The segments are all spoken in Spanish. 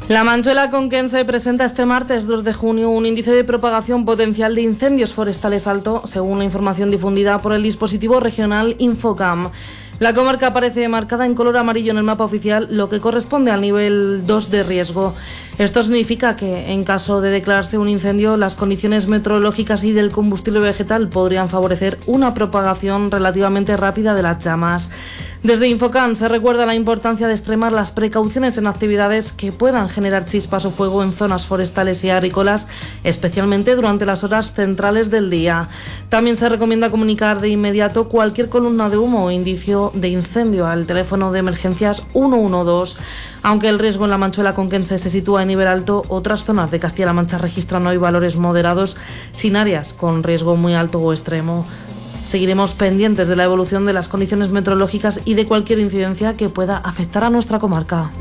La Manchuela conquense presenta este martes 2 de junio un índice de propagación potencial de incendios forestales alto, según la información difundida por el dispositivo regional Infocam. La comarca aparece marcada en color amarillo en el mapa oficial, lo que corresponde al nivel 2 de riesgo. Esto significa que, en caso de declararse un incendio, las condiciones meteorológicas y del combustible vegetal podrían favorecer una propagación relativamente rápida de las llamas. Desde Infocam se recuerda la importancia de extremar las precauciones en actividades que puedan generar chispas o fuego en zonas forestales y agrícolas, especialmente durante las horas centrales del día. También se recomienda comunicar de inmediato cualquier columna de humo o indicio de incendio al teléfono de emergencias 112. Aunque el riesgo en la Manchuela conquense se sitúa en nivel alto, otras zonas de Castilla-La Mancha registran hoy valores moderados, sin áreas con riesgo muy alto o extremo. Seguiremos pendientes de la evolución de las condiciones meteorológicas y de cualquier incidencia que pueda afectar a nuestra comarca.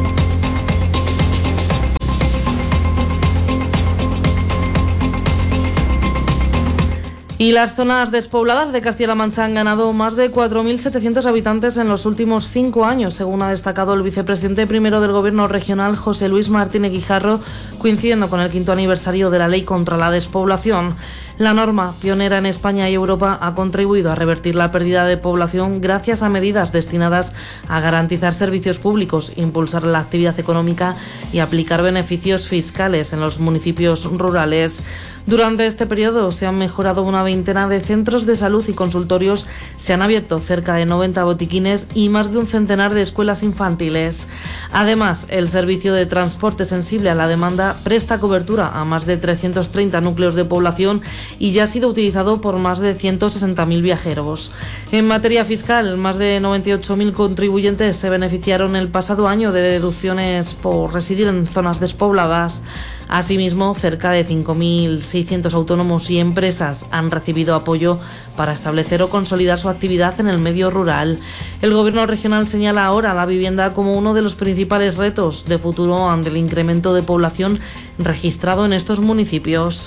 Y las zonas despobladas de Castilla-La Mancha han ganado más de 4.700 habitantes en los últimos 5 años, según ha destacado el vicepresidente primero del Gobierno regional, José Luis Martínez Guijarro, coincidiendo con el 5º aniversario de la Ley contra la Despoblación. La norma, pionera en España y Europa, ha contribuido a revertir la pérdida de población gracias a medidas destinadas a garantizar servicios públicos, impulsar la actividad económica y aplicar beneficios fiscales en los municipios rurales. Durante este periodo se han mejorado una veintena de centros de salud y consultorios, se han abierto cerca de 90 botiquines y más de un centenar de escuelas infantiles. Además, el servicio de transporte sensible a la demanda presta cobertura a más de 330 núcleos de población y ya ha sido utilizado por más de 160.000 viajeros. En materia fiscal, más de 98.000 contribuyentes se beneficiaron el pasado año de deducciones por residir en zonas despobladas. Asimismo, cerca de 5.600 autónomos y empresas han recibido apoyo para establecer o consolidar su actividad en el medio rural. El Gobierno regional señala ahora la vivienda como uno de los principales retos de futuro ante el incremento de población registrado en estos municipios.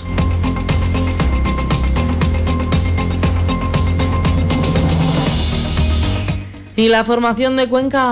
Y la provincia de Cuenca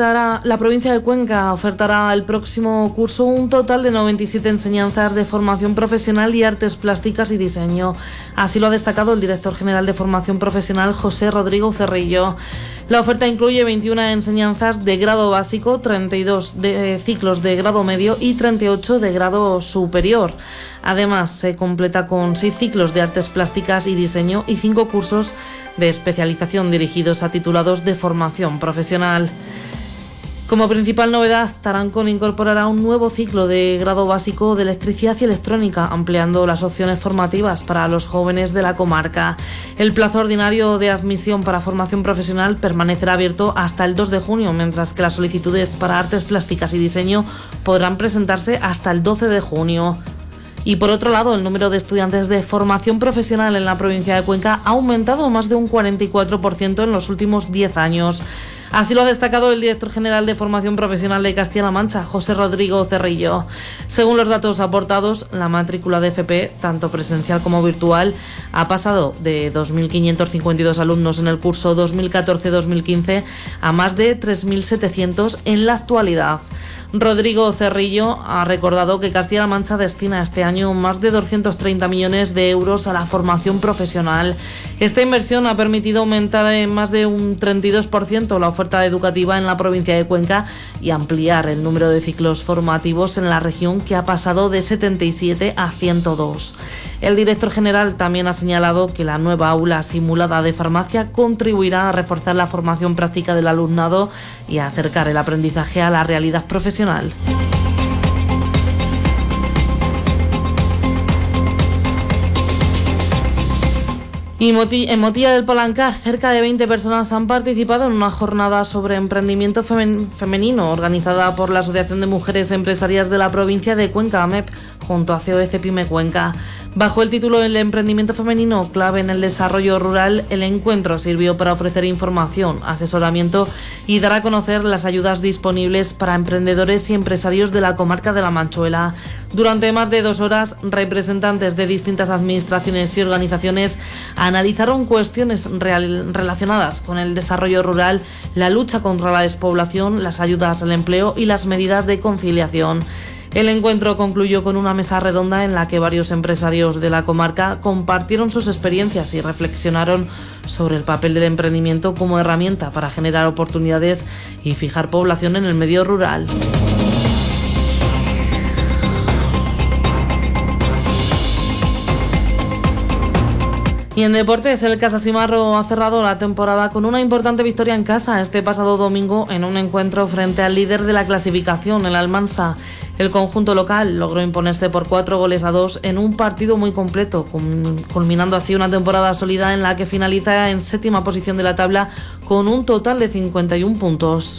ofertará el próximo curso un total de 97 enseñanzas de formación profesional y artes plásticas y diseño. Así lo ha destacado el director general de formación profesional, José Rodrigo Cerrillo. La oferta incluye 21 enseñanzas de grado básico, 32 ciclos de grado medio y 38 de grado superior. Además, se completa con 6 ciclos de artes plásticas y diseño y 5 cursos de especialización dirigidos a titulados de formación profesional. Como principal novedad, Tarancón incorporará un nuevo ciclo de grado básico de electricidad y electrónica, ampliando las opciones formativas para los jóvenes de la comarca. El plazo ordinario de admisión para formación profesional permanecerá abierto hasta el 2 de junio, mientras que las solicitudes para artes plásticas y diseño podrán presentarse hasta el 12 de junio. Y por otro lado, el número de estudiantes de formación profesional en la provincia de Cuenca ha aumentado más de un 44% en los últimos 10 años. Así lo ha destacado el director general de Formación Profesional de Castilla-La Mancha, José Rodrigo Cerrillo. Según los datos aportados, la matrícula de FP, tanto presencial como virtual, ha pasado de 2.552 alumnos en el curso 2014-2015 a más de 3.700 en la actualidad. Rodrigo Cerrillo ha recordado que Castilla-La Mancha destina este año más de 230 millones de euros a la formación profesional. Esta inversión ha permitido aumentar en más de un 32% la oferta educativa en la provincia de Cuenca y ampliar el número de ciclos formativos en la región, que ha pasado de 77 a 102. El director general también ha señalado que la nueva aula simulada de farmacia contribuirá a reforzar la formación práctica del alumnado y a acercar el aprendizaje a la realidad profesional. Y en Motilla del Palancar, cerca de 20 personas han participado en una jornada sobre emprendimiento femenino organizada por la Asociación de Mujeres Empresarias de la provincia de Cuenca, AMEP, junto a COEC Pyme Cuenca. Bajo el título El emprendimiento femenino, clave en el desarrollo rural, el encuentro sirvió para ofrecer información, asesoramiento y dar a conocer las ayudas disponibles para emprendedores y empresarios de la comarca de la Manchuela. Durante más de 2 horas, representantes de distintas administraciones y organizaciones analizaron cuestiones relacionadas con el desarrollo rural, la lucha contra la despoblación, las ayudas al empleo y las medidas de conciliación. El encuentro concluyó con una mesa redonda en la que varios empresarios de la comarca compartieron sus experiencias y reflexionaron sobre el papel del emprendimiento como herramienta para generar oportunidades y fijar población en el medio rural. Y en deportes, el Casasimarro ha cerrado la temporada con una importante victoria en casa este pasado domingo en un encuentro frente al líder de la clasificación, el Almansa. El conjunto local logró imponerse por 4-2 en un partido muy completo, culminando así una temporada sólida en la que finaliza en 7ª posición de la tabla con un total de 51 puntos.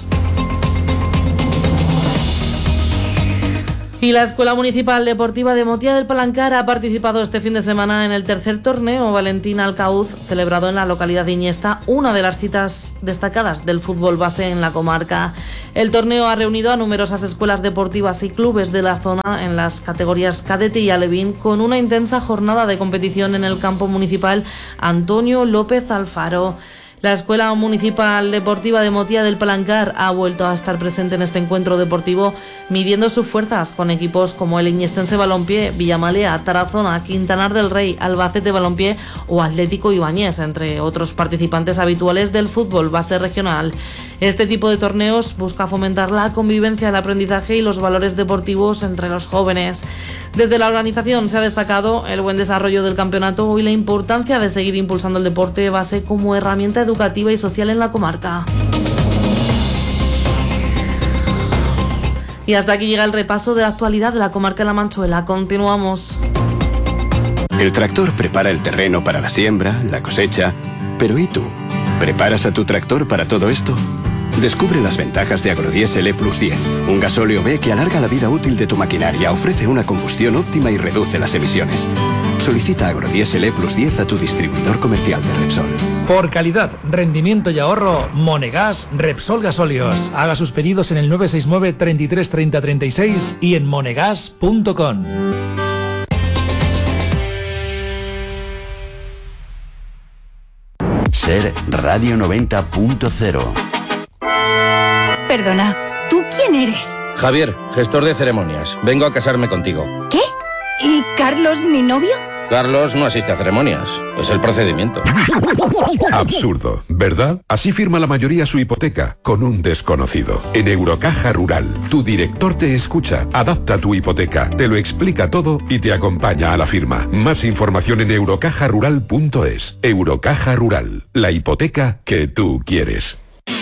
Y la Escuela Municipal Deportiva de Motía del Palancar ha participado este fin de semana en el tercer torneo Valentín Alcauz, celebrado en la localidad de Iñesta, una de las citas destacadas del fútbol base en la comarca. El torneo ha reunido a numerosas escuelas deportivas y clubes de la zona en las categorías cadete y alevín, con una intensa jornada de competición en el campo municipal Antonio López Alfaro. La Escuela Municipal Deportiva de Motía del Palancar ha vuelto a estar presente en este encuentro deportivo, midiendo sus fuerzas con equipos como el Iñestense Balompié, Villamalea, Tarazona, Quintanar del Rey, Albacete Balompié o Atlético Ibáñez, entre otros participantes habituales del fútbol base regional. Este tipo de torneos busca fomentar la convivencia, el aprendizaje y los valores deportivos entre los jóvenes. Desde la organización se ha destacado el buen desarrollo del campeonato y la importancia de seguir impulsando el deporte base como herramienta educativa y social en la comarca. Y hasta aquí llega el repaso de la actualidad de la comarca de La Manchuela. Continuamos. El tractor prepara el terreno para la siembra, la cosecha. Pero ¿y tú? ¿Preparas a tu tractor para todo esto? Descubre las ventajas de Agrodiesel E+10, un gasóleo B que alarga la vida útil de tu maquinaria, ofrece una combustión óptima y reduce las emisiones. Solicita Agrodiesel E+10 a tu distribuidor comercial de Repsol. Por calidad, rendimiento y ahorro, Monegas Repsol Gasóleos. Haga sus pedidos en el 969 33 30 36 y en monegas.com. Ser Radio 90.0. Perdona, ¿tú quién eres? Javier, gestor de ceremonias. Vengo a casarme contigo. ¿Qué? ¿Y Carlos, mi novio? Carlos no asiste a ceremonias. Es el procedimiento. Absurdo, ¿verdad? Así firma la mayoría su hipoteca, con un desconocido. En Eurocaja Rural, tu director te escucha, adapta tu hipoteca, te lo explica todo y te acompaña a la firma. Más información en eurocajarural.es. Eurocaja Rural, la hipoteca que tú quieres.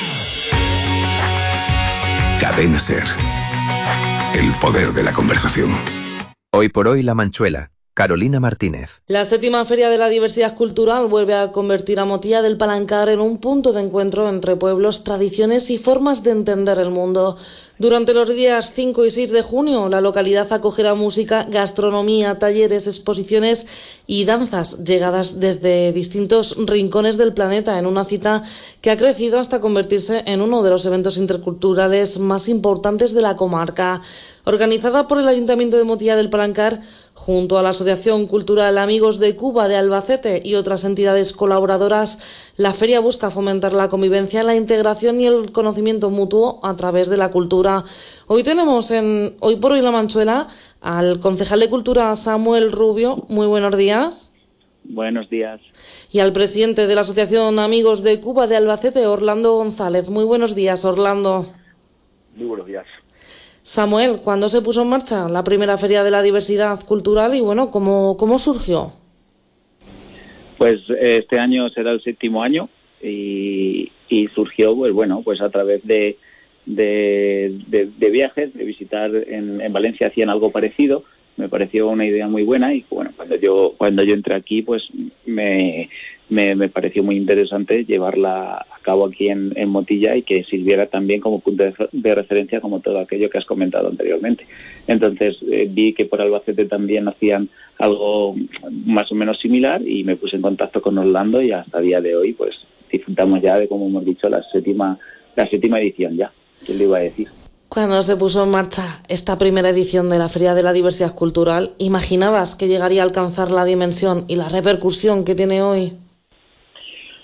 Cadena Ser. El poder de la conversación. Hoy por hoy La Manchuela. Carolina Martínez. La 7ª Feria de la Diversidad Cultural vuelve a convertir a Motía del Palancar en un punto de encuentro entre pueblos, tradiciones y formas de entender el mundo. Durante los días 5 y 6 de junio, la localidad acogerá música, gastronomía, talleres, exposiciones y danzas llegadas desde distintos rincones del planeta, en una cita que ha crecido hasta convertirse en uno de los eventos interculturales más importantes de la comarca. Organizada por el Ayuntamiento de Motía del Palancar, junto a la Asociación Cultural Amigos de Cuba de Albacete y otras entidades colaboradoras, la feria busca fomentar la convivencia, la integración y el conocimiento mutuo a través de la cultura. Hoy tenemos en Hoy por Hoy La Manchuela al concejal de Cultura Samuel Rubio. Muy buenos días. Buenos días. Y al presidente de la Asociación Amigos de Cuba de Albacete, Orlando González. Muy buenos días, Orlando. Muy buenos días. Samuel, ¿cuándo se puso en marcha la primera Feria de la Diversidad Cultural y bueno, cómo surgió? Pues este año será el 7º año y surgió pues a través de viajes, de visitar en Valencia hacían algo parecido. Me pareció una idea muy buena y bueno, cuando yo entré aquí pues me pareció muy interesante llevarla a cabo aquí en Motilla y que sirviera también como punto de referencia como todo aquello que has comentado anteriormente. Entonces vi que por Albacete también hacían algo más o menos similar y me puse en contacto con Orlando y hasta el día de hoy pues disfrutamos ya de, como hemos dicho, la séptima edición ya. ¿Qué le iba a decir? Cuando se puso en marcha esta primera edición de la Feria de la Diversidad Cultural, ¿imaginabas que llegaría a alcanzar la dimensión y la repercusión que tiene hoy?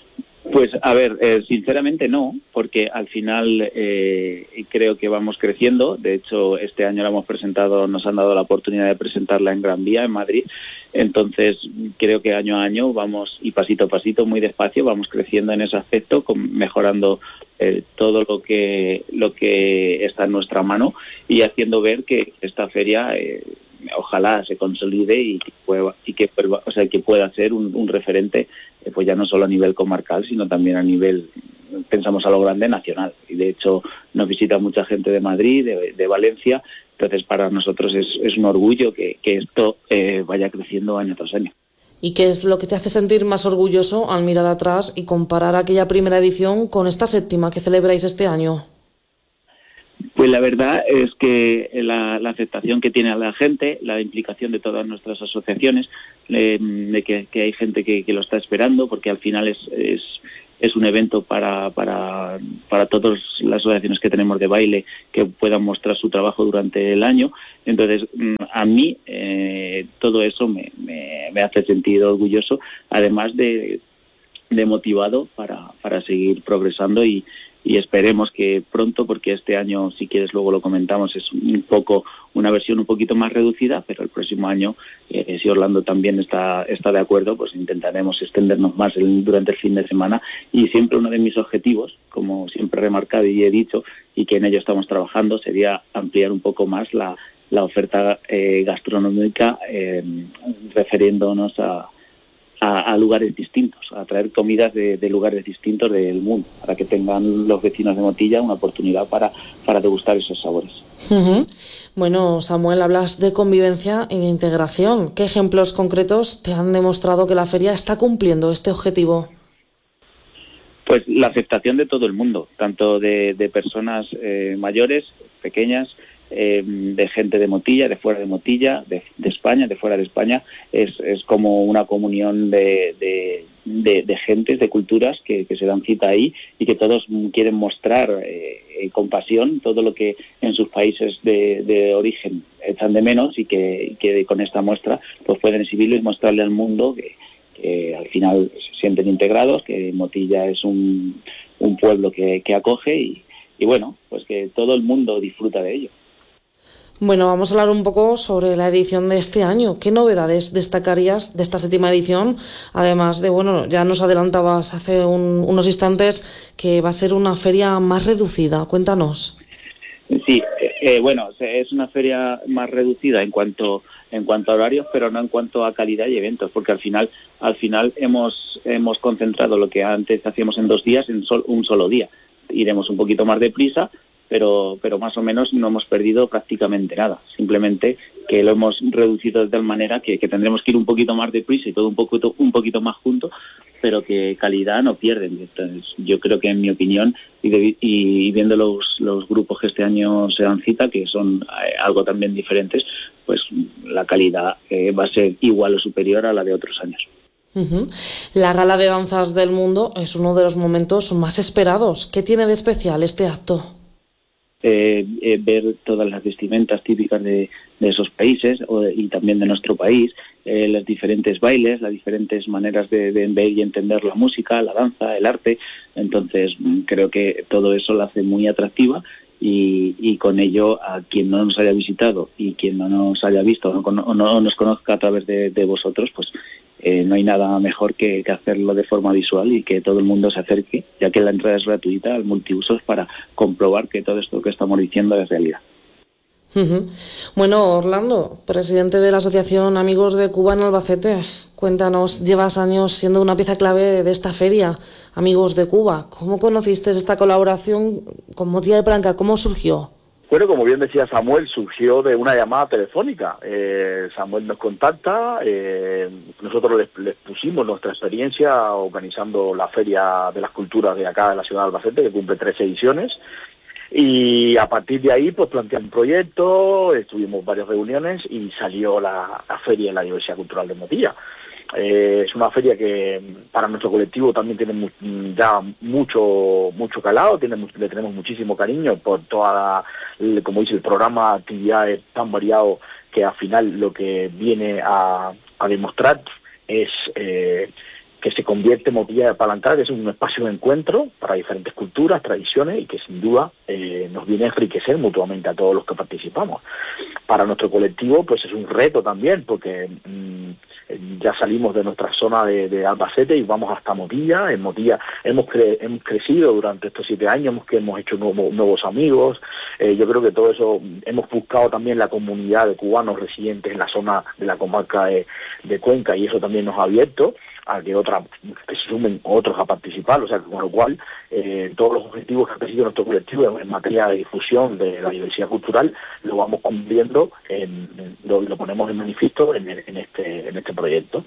Pues a ver, sinceramente no, porque al final creo que vamos creciendo. De hecho, este año la hemos presentado, nos han dado la oportunidad de presentarla en Gran Vía, en Madrid. Entonces creo que año a año vamos, y pasito a pasito, muy despacio, vamos creciendo en ese aspecto, mejorando todo lo que está en nuestra mano y haciendo ver que esta feria ojalá se consolide y que pueda ser un referente, pues ya no solo a nivel comarcal, sino también a nivel, pensamos a lo grande, nacional. Y de hecho nos visita mucha gente de Madrid, de Valencia. Entonces para nosotros es un orgullo que esto vaya creciendo año tras año. ¿Y qué es lo que te hace sentir más orgulloso al mirar atrás y comparar aquella primera edición con esta 7ª que celebráis este año? Pues la verdad es que la aceptación que tiene la gente, la implicación de todas nuestras asociaciones, de que hay gente que lo está esperando, porque al final es un evento para todas las asociaciones que tenemos de baile que puedan mostrar su trabajo durante el año. Entonces, a mí todo eso me hace sentir orgulloso, además de motivado para seguir progresando y esperemos que pronto, porque este año, si quieres luego lo comentamos, es una versión un poquito más reducida, pero el próximo año, si Orlando también está de acuerdo, pues intentaremos extendernos más durante el fin de semana. Y siempre uno de mis objetivos, como siempre he remarcado y he dicho, y que en ello estamos trabajando, sería ampliar un poco más la oferta gastronómica, refiriéndonos a lugares distintos, a traer comidas de lugares distintos del mundo, para que tengan los vecinos de Motilla una oportunidad para degustar esos sabores. Uh-huh. Bueno, Samuel, hablas de convivencia y de integración. ¿Qué ejemplos concretos te han demostrado que la feria está cumpliendo este objetivo? Pues la aceptación de todo el mundo, tanto de personas mayores, pequeñas, de gente de Motilla, de fuera de Motilla, de España, de fuera de España. Es como una comunión de gentes, de culturas que se dan cita ahí y que todos quieren mostrar con pasión todo lo que en sus países de origen echan de menos y que con esta muestra pues pueden exhibirlo y mostrarle al mundo que al final se sienten integrados, que Motilla es un pueblo que acoge y bueno, pues que todo el mundo disfruta de ello. Bueno, vamos a hablar un poco sobre la edición de este año. ¿Qué novedades destacarías de esta 7ª edición? Además de, ya nos adelantabas hace unos instantes que va a ser una feria más reducida. Cuéntanos. Sí, es una feria más reducida en cuanto a horarios, pero no en cuanto a calidad y eventos, porque al final hemos concentrado lo que antes hacíamos en 2 días en un solo día. Iremos un poquito más deprisa, pero más o menos no hemos perdido prácticamente nada. Simplemente que lo hemos reducido de tal manera que tendremos que ir un poquito más deprisa y todo un poquito más junto, pero que calidad no pierden. Entonces, yo creo que, en mi opinión, y viendo los grupos que este año se dan cita, que son algo también diferentes, pues la calidad va a ser igual o superior a la de otros años. Uh-huh. La Gala de Danzas del Mundo es uno de los momentos más esperados. ¿Qué tiene de especial este acto? Ver todas las vestimentas típicas de esos países y también de nuestro país, los diferentes bailes, las diferentes maneras de ver y entender la música, la danza, el arte. Entonces creo que todo eso la hace muy atractiva y con ello a quien no nos haya visitado y quien no nos haya visto o no nos conozca a través de vosotros, pues no hay nada mejor que hacerlo de forma visual y que todo el mundo se acerque, ya que la entrada es gratuita al multiusos, para comprobar que todo esto que estamos diciendo es realidad. Uh-huh. Bueno, Orlando, presidente de la Asociación Amigos de Cuba en Albacete, cuéntanos, llevas años siendo una pieza clave de esta feria, Amigos de Cuba. ¿Cómo conociste esta colaboración con Motilla de Palancar? ¿Cómo surgió? Bueno, como bien decía Samuel, surgió de una llamada telefónica. Samuel nos contacta, nosotros les pusimos nuestra experiencia organizando la Feria de las Culturas de acá de la ciudad de Albacete, que cumple 3 ediciones, y a partir de ahí pues planteamos un proyecto, estuvimos varias reuniones y salió la feria de la diversidad cultural de Motilla. Es una feria que para nuestro colectivo también tiene ya mucho calado, le tenemos muchísimo cariño por toda como dice el programa, actividades tan variado que al final lo que viene a demostrar es que se convierte en Motilla de Palancar, que es un espacio de encuentro para diferentes culturas, tradiciones, y que sin duda nos viene a enriquecer mutuamente a todos los que participamos. Para nuestro colectivo pues es un reto también, porque ya salimos de nuestra zona de Albacete y vamos hasta Motilla. En Motilla hemos crecido durante estos 7 años, hemos hecho nuevos amigos. Yo creo que todo eso, hemos buscado también la comunidad de cubanos residentes en la zona de la comarca de Cuenca, y eso también nos ha abierto a que se sumen otros a participar, o sea, con lo cual todos los objetivos que ha perseguido nuestro colectivo en materia de difusión de la diversidad cultural lo vamos cumpliendo, lo ponemos en manifiesto en este proyecto.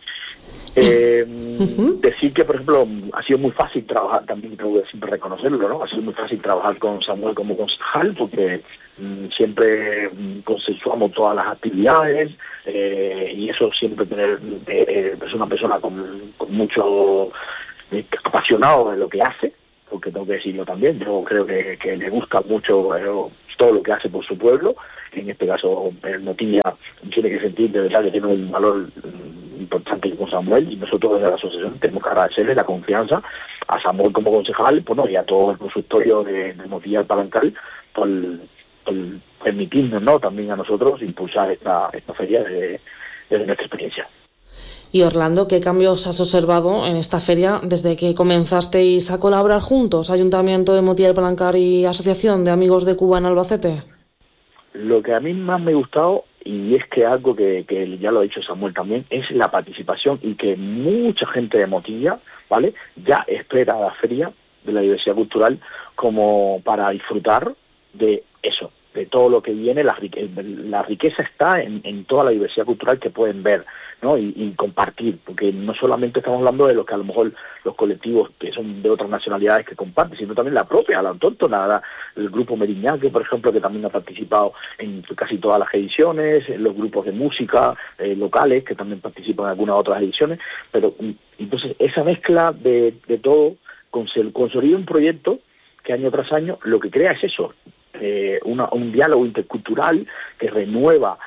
Decir que, por ejemplo, ha sido muy fácil trabajar, también tengo que siempre reconocerlo, ¿no? Ha sido muy fácil trabajar con Samuel como concejal, porque siempre consensuamos todas las actividades, y eso siempre es una persona con mucho apasionado de lo que hace, porque tengo que decirlo también. Yo creo que le gusta mucho todo lo que hace por su pueblo. En este caso, el Motilla tiene que sentir de verdad que tiene un valor importante con Samuel, y nosotros desde la asociación tenemos que agradecerle la confianza a Samuel como concejal, y a todo el consultorio de Motilla del Palancar por permitirnos, ¿no?, también a nosotros impulsar esta feria desde nuestra experiencia. Y Orlando, ¿qué cambios has observado en esta feria desde que comenzasteis a colaborar juntos, Ayuntamiento de Motilla del Palancar y Asociación de Amigos de Cuba en Albacete? Lo que a mí más me ha gustado, y es que algo que ya lo ha dicho Samuel también, es la participación, y que mucha gente de Motilla, ¿vale?, ya espera la feria de la diversidad cultural como para disfrutar de eso, de todo lo que viene. La riqueza está en toda la diversidad cultural que pueden ver, ¿no?, y compartir, porque no solamente estamos hablando de lo que a lo mejor los colectivos que son de otras nacionalidades que comparten, sino también la propia, la autóctona, el grupo Meriñaque, por ejemplo, que también ha participado en casi todas las ediciones, los grupos de música locales que también participan en algunas otras ediciones. Pero entonces esa mezcla de todo consolida un proyecto que año tras año lo que crea es eso, un diálogo intercultural que renueva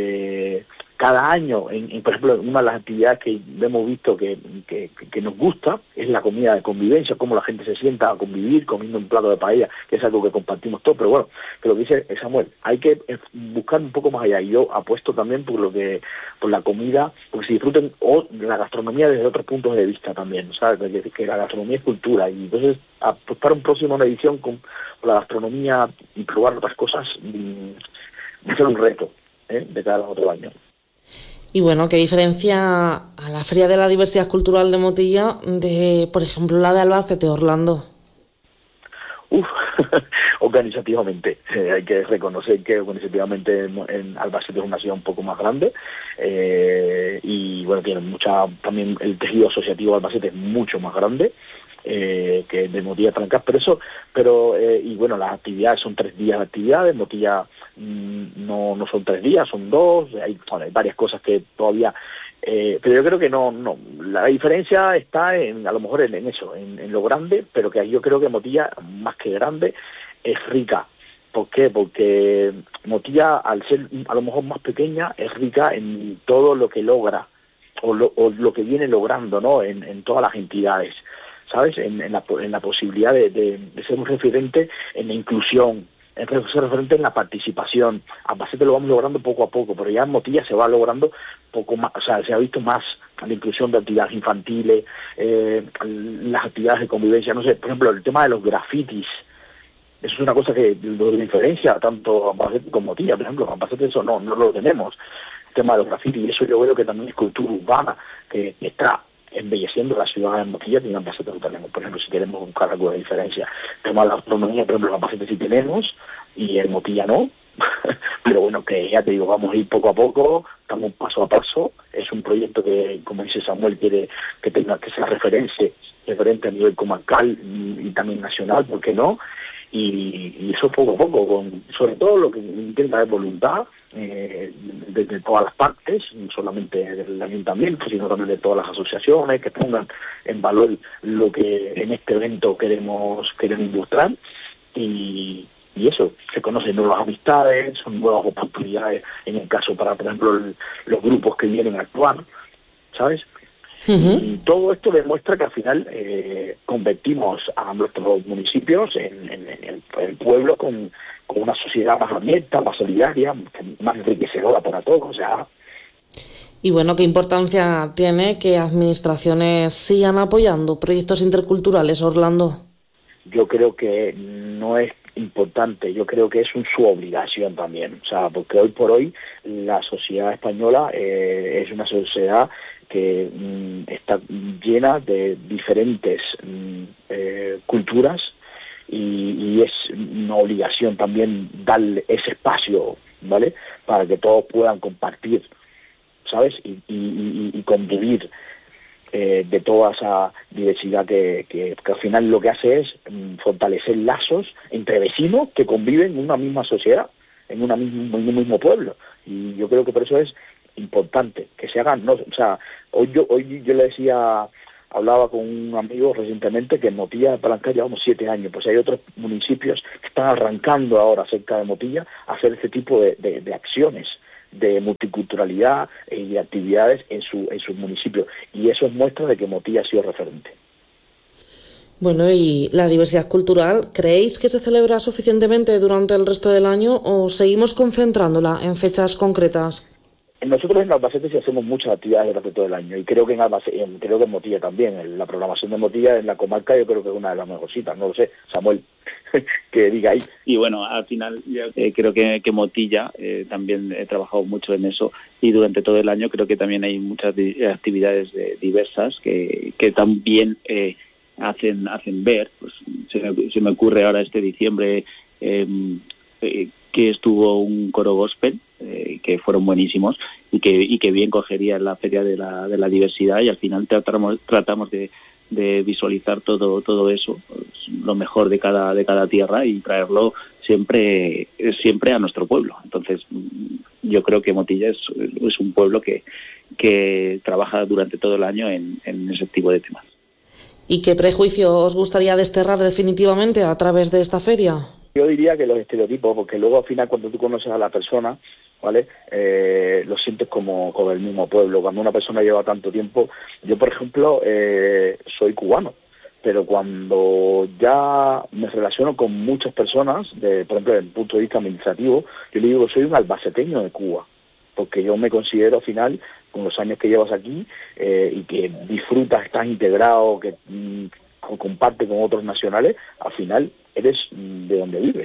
cada año. Por ejemplo, una de las actividades que hemos visto que nos gusta es la comida de convivencia, cómo la gente se sienta a convivir comiendo un plato de paella, que es algo que compartimos todos. Pero bueno, que lo que dice Samuel, hay que buscar un poco más allá, y yo apuesto también por la comida, porque se disfruten la gastronomía desde otros puntos de vista también, ¿sabes? Que la gastronomía es cultura, y entonces para un próximo una edición con la gastronomía y probar otras cosas va a ser un reto de cada otro año. Y bueno, ¿qué diferencia a la Feria de la Diversidad Cultural de Motilla de, por ejemplo, la de Albacete, Orlando? Organizativamente, hay que reconocer que organizativamente en Albacete es una ciudad un poco más grande, y bueno, tiene también el tejido asociativo de Albacete es mucho más grande que de Motilla Palancar, y bueno, las actividades son 3 días de actividades. Motilla no son 3 días, son 2, hay varias cosas que todavía, pero yo creo que no, la diferencia está a lo mejor en eso, en lo grande, pero que yo creo que Motilla, más que grande, es rica. ¿Por qué? Porque Motilla, al ser a lo mejor más pequeña, es rica en todo lo que logra, o lo que viene logrando, ¿no?, en todas las entidades, ¿sabes? En la posibilidad de ser un referente en la inclusión, en ser referente en la participación. A Albacete lo vamos logrando poco a poco, pero ya en Motilla se va logrando poco más, o sea, se ha visto más la inclusión de actividades infantiles, las actividades de convivencia, no sé, por ejemplo, el tema de los grafitis. Eso es una cosa que lo diferencia tanto a Albacete como Motilla, por ejemplo. A Albacete eso no lo tenemos, el tema de los grafitis, y eso yo veo que también es cultura urbana, que está embelleciendo la ciudad de Motilla, y en Albacete lo tenemos. Por ejemplo, si queremos buscar alguna diferencia, el tema de la autonomía, por ejemplo, en Albacete sí tenemos, y en Motilla no, pero bueno, que ya te digo, vamos a ir poco a poco, estamos paso a paso. Es un proyecto que, como dice Samuel, quiere que sea referente a nivel comarcal y también nacional, ¿por qué no? Y eso poco a poco, sobre todo lo que intenta es voluntad, desde todas las partes, no solamente del ayuntamiento, sino también de todas las asociaciones, que pongan en valor lo que en este evento queremos mostrar, y eso, se conocen nuevas amistades, son nuevas oportunidades, en el caso para, por ejemplo, los grupos que vienen a actuar, ¿sabes? Y todo esto demuestra que al final convertimos a nuestros municipios en pueblos con una sociedad más abierta, más solidaria, más enriquecedora para todos. O sea, y bueno, ¿qué importancia tiene que administraciones sigan apoyando proyectos interculturales, Orlando? Yo creo que no es importante, yo creo que es su obligación también. O sea, porque hoy por hoy la sociedad española es una sociedad que está llena de diferentes culturas y es una obligación también darle ese espacio, ¿vale? Para que todos puedan compartir, ¿sabes? Y convivir de toda esa diversidad que al final lo que hace es fortalecer lazos entre vecinos que conviven en una misma sociedad, en un mismo pueblo. Y yo creo que por eso es importante que se hagan. No, o sea, hoy yo le decía, hablaba con un amigo recientemente que en Motilla de Palancar llevamos 7 años, pues hay otros municipios que están arrancando ahora cerca de Motilla a hacer este tipo de acciones de multiculturalidad y de actividades en sus municipios, y eso es muestra de que Motilla ha sido referente. Bueno, y la diversidad cultural, ¿creéis que se celebra suficientemente durante el resto del año o seguimos concentrándola en fechas concretas? Nosotros en Albacete sí hacemos muchas actividades durante todo el año, y creo que creo que en Motilla también. La programación de Motilla en la comarca yo creo que es una de las mejorcitas, no lo sé, Samuel, que diga ahí. Y bueno, al final creo que Motilla también he trabajado mucho en eso, y durante todo el año creo que también hay muchas actividades diversas que también hacen ver. Pues se me ocurre ahora este diciembre que estuvo un coro gospel, que fueron buenísimos y que bien cogería la Feria de la Diversidad, y al final tratamos de visualizar todo eso, pues, lo mejor de cada tierra, y traerlo siempre a nuestro pueblo. Entonces yo creo que Motilla es un pueblo que trabaja durante todo el año en ese tipo de temas. ¿Y qué prejuicio os gustaría desterrar definitivamente a través de esta feria? Yo diría que los estereotipos, porque luego al final cuando tú conoces a la persona, ¿vale? Lo sientes como el mismo pueblo. Cuando una persona lleva tanto tiempo, yo por ejemplo soy cubano, pero cuando ya me relaciono con muchas personas, por ejemplo desde el punto de vista administrativo, yo le digo soy un albaceteño de Cuba, porque yo me considero al final, con los años que llevas aquí y que disfrutas, estás integrado, que comparte con otros nacionales, al final eres de donde vives.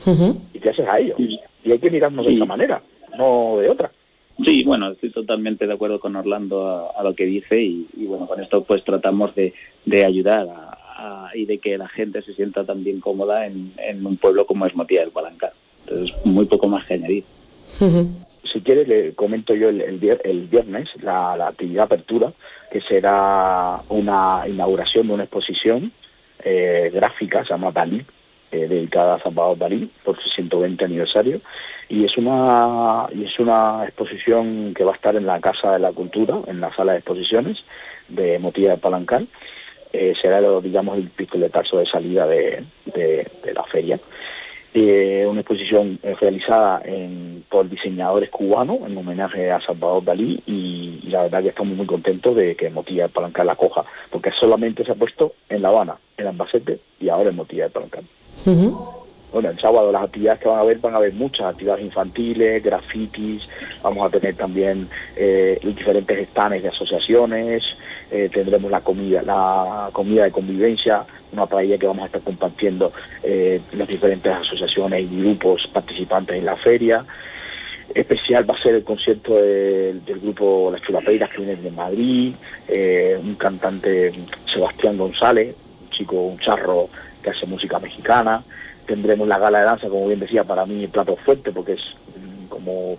Y te haces a ello. Y hay que mirarnos de esta manera, no de otra. Sí, bueno, estoy totalmente de acuerdo con Orlando a lo que dice, y bueno, con esto pues tratamos de ayudar y de que la gente se sienta también cómoda en un pueblo como es Motilla del Palancar. Entonces, muy poco más que añadir. Si quieres, le comento yo el viernes la actividad apertura, que será una inauguración de una exposición gráfica, se llama Dalí, dedicada a Salvador Dalí por su 120 aniversario, y es una exposición que va a estar en la Casa de la Cultura, en la sala de exposiciones de Motilla de Palancar. Será digamos el pistoletazo de salida de la feria. Una exposición realizada por diseñadores cubanos en homenaje a Salvador Dalí, y la verdad que estamos muy contentos de que Motilla de Palancar la coja, porque solamente se ha puesto en La Habana, en Albacete y ahora en Motilla de Palancar. Bueno, el sábado las actividades que van a haber muchas actividades infantiles, grafitis, vamos a tener también diferentes stands de asociaciones, tendremos la comida de convivencia, una paella que vamos a estar compartiendo las diferentes asociaciones y grupos participantes en la feria. Especial va a ser el concierto del grupo Las Chulapeiras, que viene de Madrid, un cantante, Sebastián González, un charro que hace música mexicana. Tendremos la gala de danza, como bien decía, para mí el plato fuerte, porque es como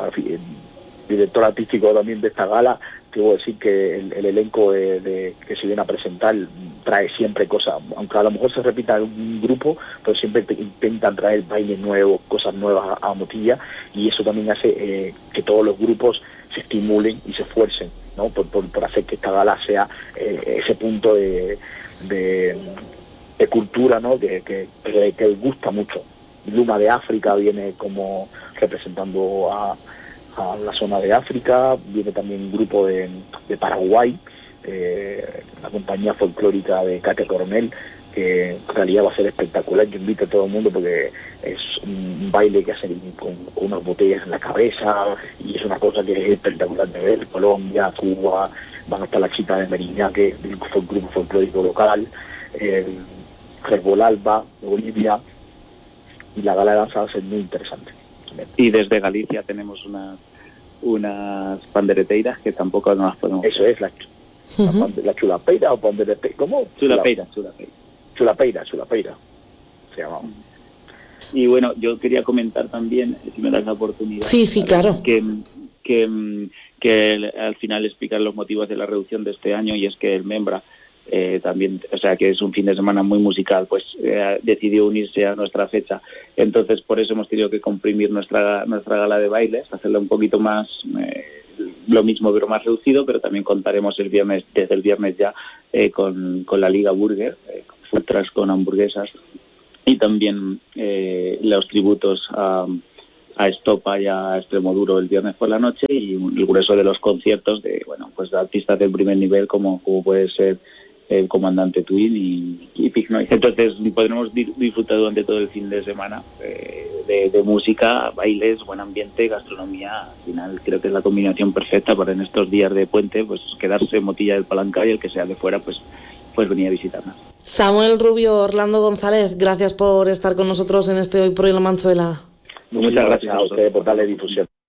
director artístico también de esta gala. Debo decir que el elenco que se viene a presentar trae siempre cosas, aunque a lo mejor se repita en un grupo, pero siempre intentan traer bailes nuevos, cosas nuevas a Motilla, y eso también hace que todos los grupos se estimulen y se esfuercen, ¿no? por hacer que esta gala sea ese punto de cultura, ¿no? que gusta mucho. Luma de África viene como representando a la zona de África, viene también un grupo de Paraguay, la compañía folclórica de Katia Coronel, que en realidad va a ser espectacular. Yo invito a todo el mundo porque es un baile que hacen con unas botellas en la cabeza y es una cosa que es espectacular de ver. Colombia, Cuba, van a estar las chicas de Meriñá, que es del grupo folclórico local, Rebol Alba de Bolivia, y la gala de danza va a ser muy interesante. Y desde Galicia tenemos unas pandereteiras que tampoco nos las podemos... Eso es, la chulapeira o pandereteira, ¿cómo? Chulapeira. Chulapeira, se llama. Y bueno, yo quería comentar también, si me das la oportunidad... Sí, claro. Que al final explicar los motivos de la reducción de este año, y es que el Membra también, o sea, que es un fin de semana muy musical, pues decidió unirse a nuestra fecha. Entonces, por eso hemos tenido que comprimir nuestra gala de bailes, hacerla un poquito más... lo mismo pero más reducido, pero también contaremos desde el viernes ya con la Liga Burger, con food trucks, con hamburguesas, y también los tributos a Estopa y a Extremoduro el viernes por la noche, y el grueso de los conciertos de de artistas del primer nivel como puede ser el Comandante Twin y Pig Noise. Entonces podremos disfrutar durante todo el fin de semana de música, bailes, buen ambiente, gastronomía. Al final creo que es la combinación perfecta para en estos días de puente pues quedarse en Motilla del Palancar, y el que sea de fuera pues venir a visitarnos. Samuel Rubio, Orlando González, gracias por estar con nosotros en este Hoy por Hoy La Manchuela. Muchas gracias a ustedes por darle difusión.